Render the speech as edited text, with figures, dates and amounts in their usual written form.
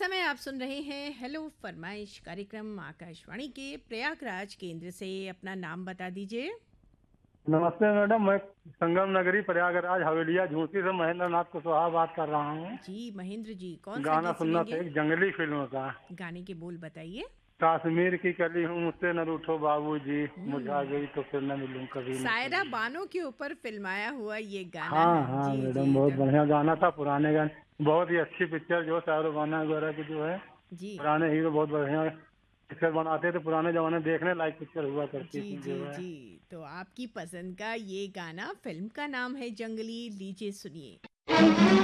समय आप सुन रहे हैं हेलो फरमाइश कार्यक्रम आकाशवाणी के प्रयागराज केंद्र से। अपना नाम बता दीजिए। नमस्ते मैडम, मैं संगम नगरी प्रयागराज हवेलिया झूंसी से महेंद्र नाथ कुशवाहा बात कर रहा हूँ। जी महेंद्र जी, कौन सा गाना गीत सुनना था सुनेंगे? एक जंगली फिल्म का। गाने के बोल बताइए। कश्मीर की कली हूँ मुझसे न रूठो बाबूजी, मुरझा हम्म। गई तो फिर न मिलूं कभी न सायरा कभी। बानो के ऊपर फिल्माया हुआ ये गाना हाँ है। हाँ जी जी मैडम, बहुत तो बढ़िया गाना था। पुराने गाने बहुत ही अच्छी पिक्चर जो शाहरुख खान वगैरह की जो है। जी पुराने हीरो बहुत बढ़िया पिक्चर बनाते थे। पुराने जमाने में देखने लायक पिक्चर हुआ करती जी थी जी जो है। जी। तो आपकी पसंद का ये गाना, फिल्म का नाम है जंगली, लीजिए सुनिए।